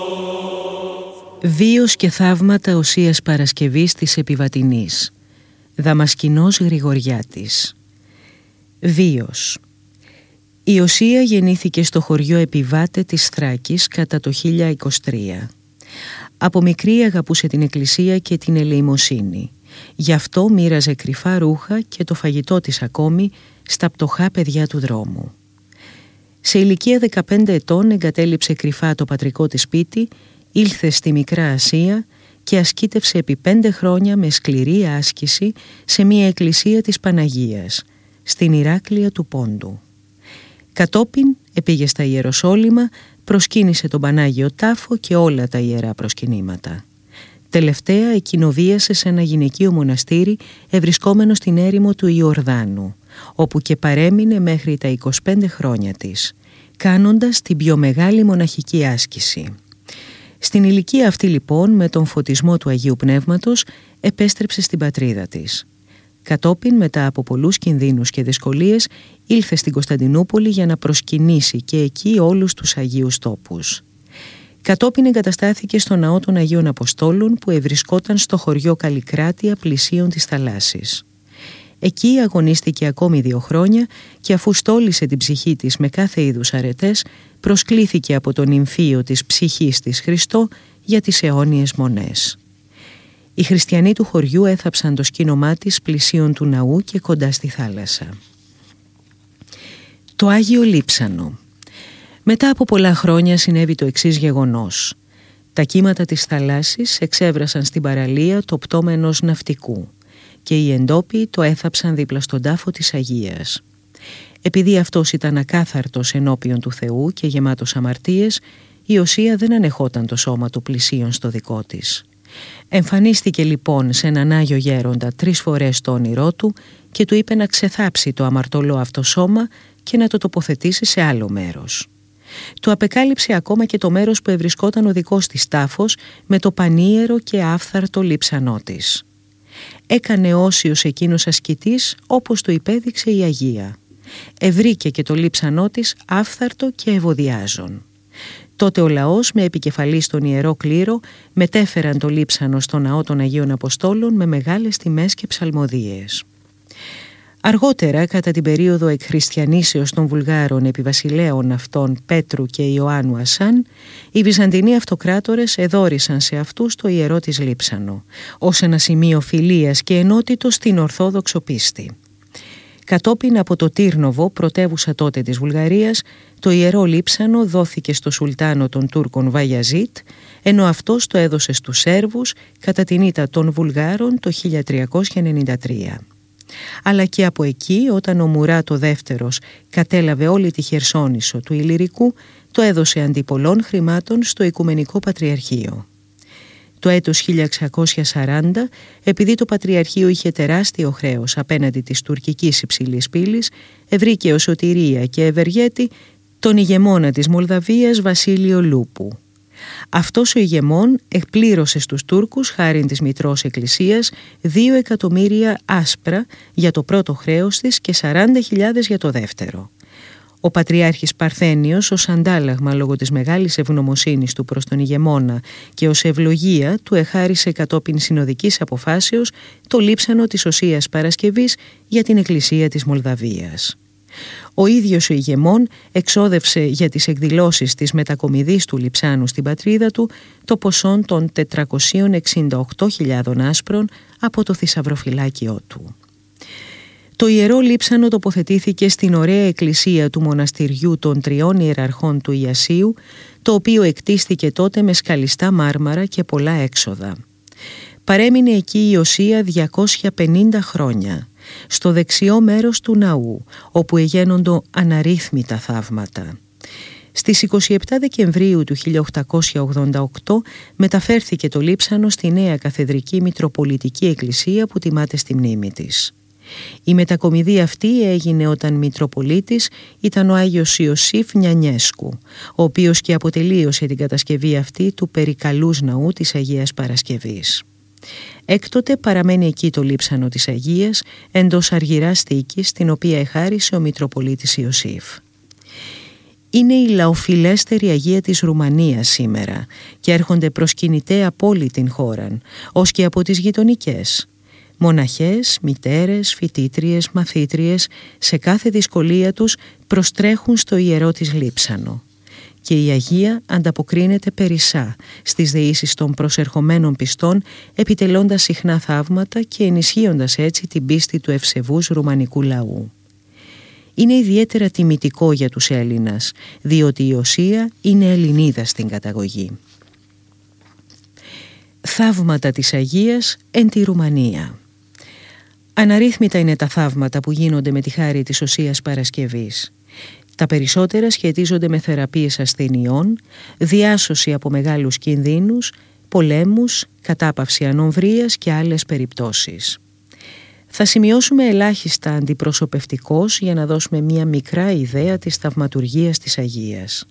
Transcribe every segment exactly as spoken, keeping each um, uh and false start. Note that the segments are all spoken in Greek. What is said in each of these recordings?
Βίος και θαύματα Οσίας Παρασκευής της Επιβατινής. Δαμασκηνός Γρηγοριάτης. Βίος. Η Οσία γεννήθηκε στο χωριό Επιβάτε της Θράκης κατά το χίλια είκοσι τρία. Από μικρή αγαπούσε την εκκλησία και την ελεημοσύνη. Γι' αυτό μοίραζε κρυφά ρούχα και το φαγητό της ακόμη στα πτωχά παιδιά του δρόμου. Σε ηλικία δεκαπέντε ετών εγκατέλειψε κρυφά το πατρικό της σπίτι, ήλθε στη Μικρά Ασία και ασκήτευσε επί πέντε χρόνια με σκληρή άσκηση σε μια εκκλησία της Παναγίας, στην Ηράκλεια του Πόντου. Κατόπιν επήγε στα Ιεροσόλυμα, προσκύνησε τον Πανάγιο Τάφο και όλα τα ιερά προσκυνήματα. Τελευταία εκκοινοβίασε σε ένα γυναικείο μοναστήρι ευρισκόμενο στην έρημο του Ιορδάνου, όπου και παρέμεινε μέχρι τα είκοσι πέντε χρόνια της, κάνοντας την πιο μεγάλη μοναχική άσκηση. Στην ηλικία αυτή λοιπόν, με τον φωτισμό του Αγίου Πνεύματος, επέστρεψε στην πατρίδα της. Κατόπιν, μετά από πολλούς κινδύνους και δυσκολίες, ήλθε στην Κωνσταντινούπολη για να προσκυνήσει και εκεί όλους τους Αγίους τόπους. Κατόπιν εγκαταστάθηκε στο ναό των Αγίων Αποστόλων που ευρισκόταν στο χωριό Καλλικράτεια πλησίον της θαλάσσης. Εκεί αγωνίστηκε ακόμη δύο χρόνια και αφού στόλισε την ψυχή της με κάθε είδους αρετές, προσκλήθηκε από τον νυμφίο της ψυχής της Χριστό για τις αιώνιες μονές. Οι χριστιανοί του χωριού έθαψαν το σκήνομά της πλησίον του ναού και κοντά στη θάλασσα. Το Άγιο Λείψανο. Μετά από πολλά χρόνια συνέβη το εξής γεγονός. Τα κύματα της θαλάσσης εξέβρασαν στην παραλία το πτώμα ενός ναυτικού και οι εντόπιοι το έθαψαν δίπλα στον τάφο της Αγίας. Επειδή αυτός ήταν ακάθαρτος ενώπιον του Θεού και γεμάτος αμαρτίες, η Οσία δεν ανεχόταν το σώμα του πλησίον στο δικό της. Εμφανίστηκε λοιπόν σε έναν Άγιο Γέροντα τρεις φορές το όνειρό του και του είπε να ξεθάψει το αμαρτωλό αυτό σώμα και να το τοποθετήσει σε άλλο μέρος. Του απεκάλυψε ακόμα και το μέρος που ευρισκόταν ο δικός της τάφος με το πανίερο και άφθαρτο λείψανό της. Έκανε όσιος εκείνος ασκητής όπως του υπέδειξε η Αγία. Ευρήκε και το λείψανό της άφθαρτο και ευωδιάζον. Τότε ο λαός με επικεφαλή στον Ιερό Κλήρο μετέφεραν το λείψανο στο ναό των Αγίων Αποστόλων με μεγάλες τιμές και ψαλμοδίες. Αργότερα, κατά την περίοδο εκχριστιανήσεως των Βουλγάρων επιβασιλέων αυτών Πέτρου και Ιωάννου Ασάν, οι Βυζαντινοί αυτοκράτορες εδόρισαν σε αυτούς το ιερό της λείψανο, ως ένα σημείο φιλίας και ενότητος στην Ορθόδοξο πίστη. Κατόπιν από το Τύρνοβο, πρωτεύουσα τότε της Βουλγαρίας, το ιερό λείψανο δόθηκε στο Σουλτάνο των Τούρκων Βαγιαζίτ, ενώ αυτός το έδωσε στους Σέρβους κατά την ήττα των Βουλγάρων το χίλια τριακόσια ενενήντα τρία. Αλλά και από εκεί, όταν ο Μουράτ ο δεύτερος κατέλαβε όλη τη Χερσόνησο του Ηλυρικού, το έδωσε αντί πολλών χρημάτων στο Οικουμενικό Πατριαρχείο. Το έτος χίλια εξακόσια σαράντα, επειδή το Πατριαρχείο είχε τεράστιο χρέος απέναντι της τουρκικής υψηλής πύλης, ευρήκε ως σωτηρία και ευεργέτη τον ηγεμόνα της Μολδαβίας Βασίλειο Λούπου. Αυτός ο ηγεμόν εκπλήρωσε στους Τούρκους χάριν της Μητρός Εκκλησίας δύο εκατομμύρια άσπρα για το πρώτο χρέος της και σαράντα χιλιάδες για το δεύτερο. Ο Πατριάρχης Παρθένιος ως αντάλλαγμα λόγω της μεγάλης ευγνωμοσύνης του προς τον ηγεμόνα και ως ευλογία του εχάρισε κατόπιν συνοδικής αποφάσεως το λείψανο της Οσίας Παρασκευής για την Εκκλησία της Μολδαβίας. Ο ίδιος ο ηγεμόν εξόδευσε για τις εκδηλώσεις της μετακομιδής του λειψάνου στην πατρίδα του το ποσόν των τετρακόσιες εξήντα οκτώ χιλιάδων άσπρων από το θησαυροφυλάκιό του. Το ιερό λείψανο τοποθετήθηκε στην ωραία εκκλησία του μοναστηριού των τριών ιεραρχών του Ιασίου, το οποίο εκτίστηκε τότε με σκαλιστά μάρμαρα και πολλά έξοδα. Παρέμεινε εκεί η Οσία διακόσια πενήντα χρόνια, στο δεξιό μέρος του ναού, όπου εγένοντο αναρρύθμιτα θαύματα. Στις είκοσι επτά Δεκεμβρίου του χίλια οκτακόσια ογδόντα οκτώ μεταφέρθηκε το λείψανο στη νέα καθεδρική Μητροπολιτική Εκκλησία που τιμάται στη μνήμη της. Η μετακομιδή αυτή έγινε όταν Μητροπολίτης ήταν ο Άγιος Ιωσήφ Νιανιέσκου, ο οποίος και αποτελείωσε την κατασκευή αυτή του περικαλούς ναού της Αγίας Παρασκευής. Έκτοτε παραμένει εκεί το λείψανο της Αγίας εντός αργυράς θήκης, την οποία εχάρισε ο Μητροπολίτης Ιωσήφ. Είναι η λαοφιλέστερη Αγία της Ρουμανίας σήμερα και έρχονται προσκυνητέ από όλη την χώρα, ως και από τις γειτονικές. Μοναχές, μητέρες, φοιτήτριες, μαθήτριες, σε κάθε δυσκολία τους προστρέχουν στο ιερό της λείψανο. Και η Αγία ανταποκρίνεται περισσά στις δεήσεις των προσερχομένων πιστών, επιτελώντας συχνά θαύματα και ενισχύοντας έτσι την πίστη του ευσεβούς ρουμανικού λαού. Είναι ιδιαίτερα τιμητικό για τους Έλληνας, διότι η Οσία είναι Ελληνίδα στην καταγωγή. Θαύματα της Αγίας εν τη Ρουμανία. Αναρρύθμιτα είναι τα θαύματα που γίνονται με τη χάρη της Οσίας Παρασκευής. Τα περισσότερα σχετίζονται με θεραπείες ασθενειών, διάσωση από μεγάλους κινδύνους, πολέμους, κατάπαυση ανομβρίας και άλλες περιπτώσεις. Θα σημειώσουμε ελάχιστα αντιπροσωπευτικώς για να δώσουμε μία μικρά ιδέα της θαυματουργίας της Αγίας.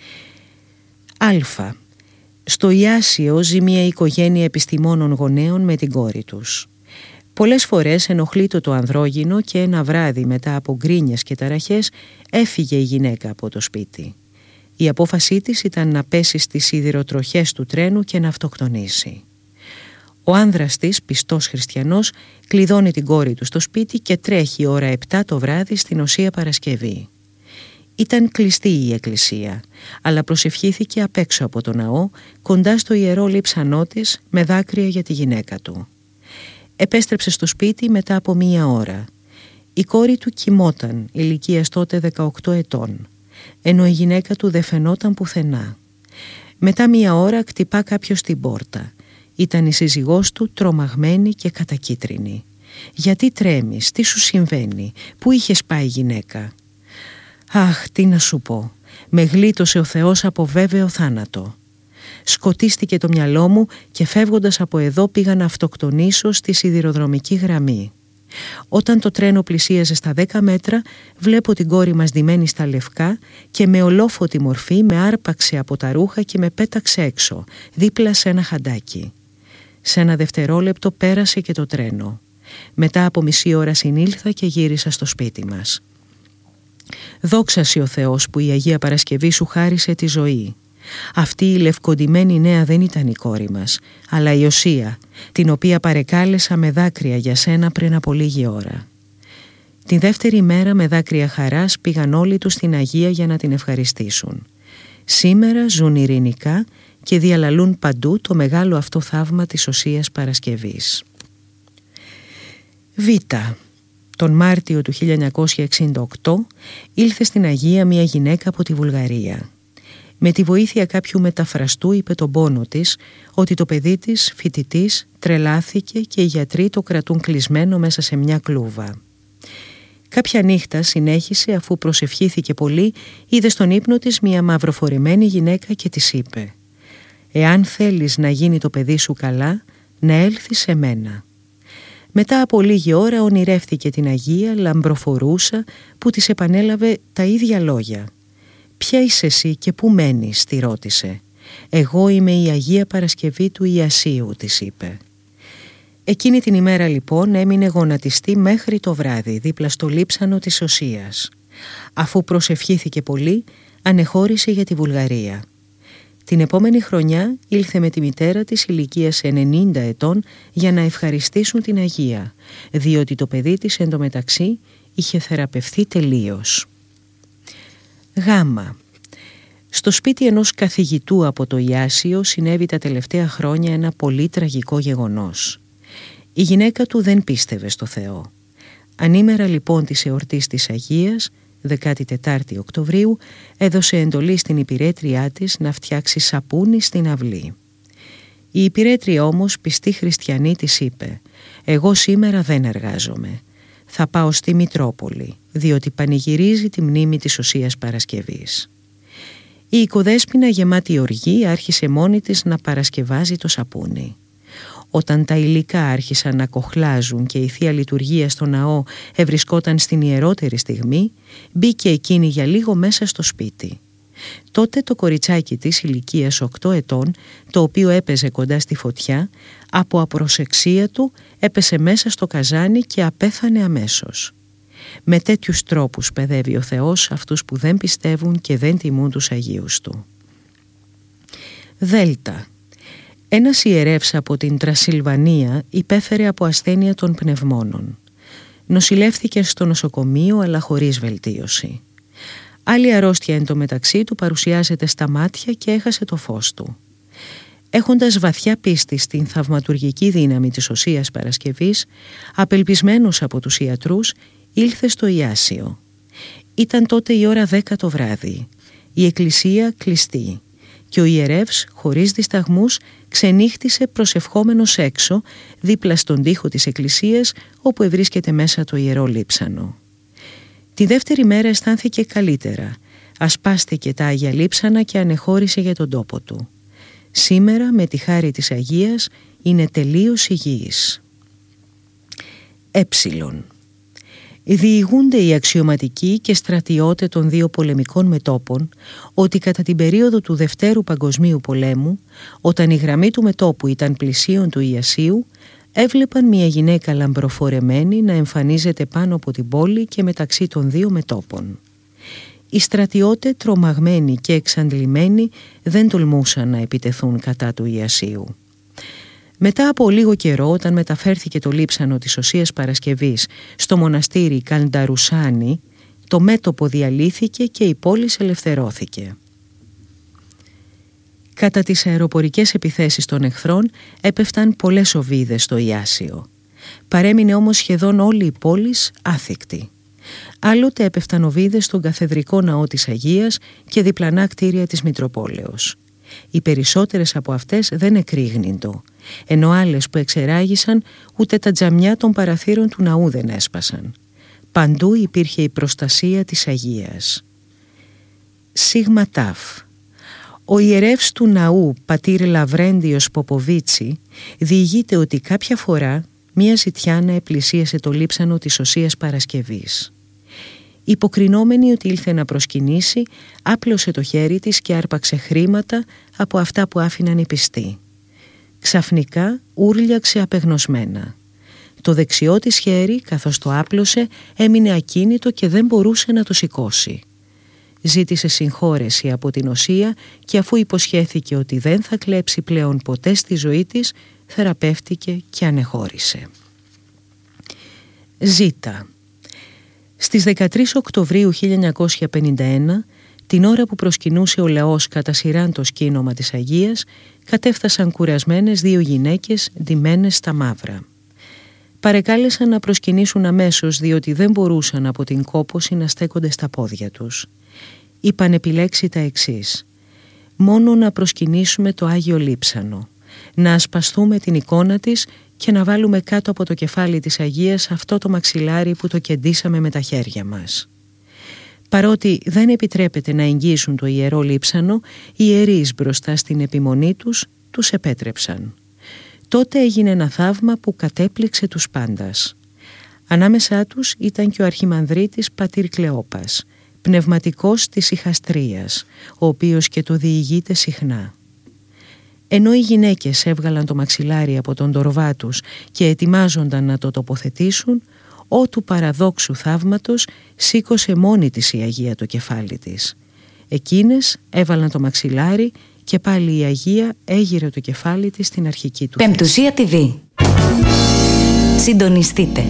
Α. Στο Ιάσιο ζει μία οικογένεια επιστημόνων γονέων με την κόρη τους. Πολλές φορές ενοχλείτο το ανδρόγυνο και ένα βράδυ μετά από γκρίνιες και ταραχές έφυγε η γυναίκα από το σπίτι. Η απόφασή της ήταν να πέσει στις σιδηροτροχές του τρένου και να αυτοκτονήσει. Ο άνδρας της, πιστός χριστιανός, κλειδώνει την κόρη του στο σπίτι και τρέχει ώρα επτά το βράδυ στην Οσία Παρασκευή. Ήταν κλειστή η εκκλησία, αλλά προσευχήθηκε απ' έξω από το ναό, κοντά στο ιερό λείψανό της, με δάκρυα για τη γυναίκα του. Επέστρεψε στο σπίτι μετά από μία ώρα. Η κόρη του κοιμόταν, ηλικίας τότε δεκαοκτώ ετών, ενώ η γυναίκα του δεν φαινόταν πουθενά. Μετά μία ώρα κτυπά κάποιος την πόρτα. Ήταν η σύζυγός του, τρομαγμένη και κατακίτρινη. «Γιατί τρέμεις, τι σου συμβαίνει, πού είχες πάει γυναίκα?» «Αχ, τι να σου πω, με γλίτωσε ο Θεός από βέβαιο θάνατο. Σκοτίστηκε το μυαλό μου και φεύγοντας από εδώ πήγα να αυτοκτονήσω στη σιδηροδρομική γραμμή. Όταν το τρένο πλησίαζε στα δέκα μέτρα, βλέπω την κόρη μας ντυμένη στα λευκά και με ολόφωτη μορφή με άρπαξε από τα ρούχα και με πέταξε έξω, δίπλα σε ένα χαντάκι. Σε ένα δευτερόλεπτο πέρασε και το τρένο. Μετά από μισή ώρα συνήλθα και γύρισα στο σπίτι μας. Δόξα σοι ο Θεός που η Αγία Παρασκευή σου χάρισε τη ζωή. Αυτή η λευκοντυμένη νέα δεν ήταν η κόρη μας, αλλά η Οσία, την οποία παρεκάλεσα με δάκρυα για σένα πριν από λίγη ώρα». Την δεύτερη μέρα με δάκρυα χαράς πήγαν όλοι τους στην Αγία για να την ευχαριστήσουν. Σήμερα ζουν ειρηνικά και διαλαλούν παντού το μεγάλο αυτό θαύμα της Οσίας Παρασκευής. Β. Τον Μάρτιο του χίλια εννιακόσια εξήντα οκτώ ήλθε στην Αγία μια γυναίκα από τη Βουλγαρία. Με τη βοήθεια κάποιου μεταφραστού είπε τον πόνο της ότι το παιδί της, φοιτητής, τρελάθηκε και οι γιατροί το κρατούν κλεισμένο μέσα σε μια κλούβα. Κάποια νύχτα συνέχισε, αφού προσευχήθηκε πολύ, είδε στον ύπνο της μια μαυροφορεμένη γυναίκα και της είπε «Εάν θέλεις να γίνει το παιδί σου καλά, να έλθεις σε μένα». Μετά από λίγη ώρα ονειρεύτηκε την Αγία, λαμπροφορούσα, που της επανέλαβε τα ίδια λόγια. «Ποια είσαι εσύ και πού μένεις?» τη ρώτησε. «Εγώ είμαι η Αγία Παρασκευή του Ιασίου», της είπε. Εκείνη την ημέρα λοιπόν έμεινε γονατιστή μέχρι το βράδυ δίπλα στο λείψανο της Οσίας. Αφού προσευχήθηκε πολύ, ανεχώρησε για τη Βουλγαρία. Την επόμενη χρονιά ήλθε με τη μητέρα της ηλικίας ενενήντα ετών για να ευχαριστήσουν την Αγία, διότι το παιδί της εντωμεταξύ είχε θεραπευθεί τελείως. Γάμα. Στο σπίτι ενός καθηγητού από το Ιάσιο συνέβη τα τελευταία χρόνια ένα πολύ τραγικό γεγονός. Η γυναίκα του δεν πίστευε στο Θεό. Ανήμερα λοιπόν της εορτής της Αγίας, δεκάτη τέταρτη Οκτωβρίου, έδωσε εντολή στην υπηρέτριά της να φτιάξει σαπούνι στην αυλή. Η υπηρέτρια όμως, πιστή χριστιανή, της είπε «Εγώ σήμερα δεν εργάζομαι. Θα πάω στη Μητρόπολη, διότι πανηγυρίζει τη μνήμη της Οσίας Παρασκευής». Η οικοδέσποινα γεμάτη οργή άρχισε μόνη της να παρασκευάζει το σαπούνι. Όταν τα υλικά άρχισαν να κοχλάζουν και η Θεία Λειτουργία στο ναό ευρισκόταν στην ιερότερη στιγμή, μπήκε εκείνη για λίγο μέσα στο σπίτι. Τότε το κοριτσάκι της ηλικίας οκτώ ετών, το οποίο έπαιζε κοντά στη φωτιά, από απροσεξία του έπεσε μέσα στο καζάνι και απέθανε αμέσως. Με τέτοιους τρόπους παιδεύει ο Θεός αυτούς που δεν πιστεύουν και δεν τιμούν τους Αγίους Του. Δέλτα. Ένας ιερεύς από την Τρασιλβανία υπέφερε από ασθένεια των πνευμόνων. Νοσηλεύθηκε στο νοσοκομείο αλλά χωρίς βελτίωση. Άλλη αρρώστια εν τω μεταξύ του παρουσιάζεται στα μάτια και έχασε το φως του. Έχοντας βαθιά πίστη στην θαυματουργική δύναμη της Οσίας Παρασκευής, απελπισμένος από τους ιατρούς, ήλθε στο Ιάσιο. Ήταν τότε η ώρα δέκα το βράδυ, η εκκλησία κλειστή και ο ιερεύς, χωρίς δισταγμούς, ξενύχτησε προσευχόμενος έξω, δίπλα στον τοίχο της εκκλησίας, όπου ευρίσκεται μέσα το ιερό λείψανο. Τη δεύτερη μέρα αισθάνθηκε καλύτερα, ασπάστηκε τα Άγια Λείψανα και ανεχώρησε για τον τόπο του. Σήμερα, με τη χάρη της Αγίας, είναι τελείως υγιής. Έψιλον. Διηγούνται οι αξιωματικοί και στρατιώτες των δύο πολεμικών μετώπων ότι κατά την περίοδο του Δευτέρου Παγκοσμίου Πολέμου, όταν η γραμμή του μετώπου ήταν πλησίον του Ιασίου, έβλεπαν μια γυναίκα λαμπροφορεμένη να εμφανίζεται πάνω από την πόλη και μεταξύ των δύο μετώπων. Οι στρατιώτες, τρομαγμένοι και εξαντλημένοι, δεν τολμούσαν να επιτεθούν κατά του Ιασίου. Μετά από λίγο καιρό, όταν μεταφέρθηκε το λείψανο της Οσίας Παρασκευής στο μοναστήρι Καλνταρουσάνι, το μέτωπο διαλύθηκε και η πόλη ελευθερώθηκε. Κατά τις αεροπορικές επιθέσεις των εχθρών έπεφταν πολλές οβίδες στο Ιάσιο. Παρέμεινε όμως σχεδόν όλη η πόλη άθικτη. Άλλοτε έπεφταν οβίδες στον καθεδρικό ναό της Αγίας και διπλανά κτίρια της Μητροπόλεως. Οι περισσότερες από αυτές δεν εκρήγνυντο, ενώ άλλες που εξεράγησαν ούτε τα τζαμιά των παραθύρων του ναού δεν έσπασαν. Παντού υπήρχε η προστασία της Αγίας. Σίγμα Ταφ. Ο ιερεύς του ναού, πατήρ Λαβρέντιος Ποποβίτσι, διηγείται ότι κάποια φορά μία ζητιάνα επλησίασε το λείψανο της Οσίας Παρασκευής. Υποκρινόμενη ότι ήλθε να προσκυνήσει, άπλωσε το χέρι της και άρπαξε χρήματα από αυτά που άφηναν οι πιστοί. Ξαφνικά ούρλιαξε απεγνωσμένα. Το δεξιό της χέρι, καθώς το άπλωσε, έμεινε ακίνητο και δεν μπορούσε να το σηκώσει. Ζήτησε συγχώρεση από την Οσία και αφού υποσχέθηκε ότι δεν θα κλέψει πλέον ποτέ στη ζωή της, θεραπεύτηκε και ανεχώρησε. Ζήτα. Στις δεκατρείς Οκτωβρίου χίλια εννιακόσια πενήντα ένα, την ώρα που προσκυνούσε ο λαός κατά σειράν το σκήνομα της Αγίας, κατέφθασαν κουρασμένες δύο γυναίκες ντυμένες στα μαύρα. Παρεκάλεσαν να προσκυνήσουν αμέσως, διότι δεν μπορούσαν από την κόπωση να στέκονται στα πόδια τους. Είπαν επιλέξει τα εξής: μόνο να προσκυνήσουμε το Άγιο Λείψανο, να ασπαστούμε την εικόνα της και να βάλουμε κάτω από το κεφάλι της Αγίας αυτό το μαξιλάρι που το κεντήσαμε με τα χέρια μας. Παρότι δεν επιτρέπεται να εγγύσουν το Ιερό Λείψανο, οι ιερείς μπροστά στην επιμονή τους τους επέτρεψαν. Τότε έγινε ένα θαύμα που κατέπληξε τους πάντας. Ανάμεσά τους ήταν και ο αρχιμανδρίτης πατήρ Κλεόπας, πνευματικός της Ιχαστρίας, ο οποίος και το διηγείται συχνά. Ενώ οι γυναίκες έβγαλαν το μαξιλάρι από τον τορβά τους και ετοιμάζονταν να το τοποθετήσουν, ο του παραδόξου θαύματος σήκωσε μόνη της η Αγία το κεφάλι της. Εκείνες έβαλαν το μαξιλάρι και πάλι η Αγία έγειρε το κεφάλι της στην αρχική του θέση. Πεμπτουσία τι βι. Συντονιστείτε.